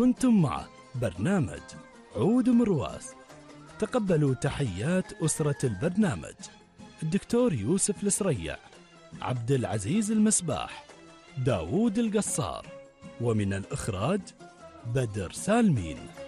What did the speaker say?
كنتم مع برنامج عود مرواس. تقبلوا تحيات أسرة البرنامج: الدكتور يوسف السريع، عبد العزيز المسباح، داوود القصار، ومن الإخراج بدر سالمين.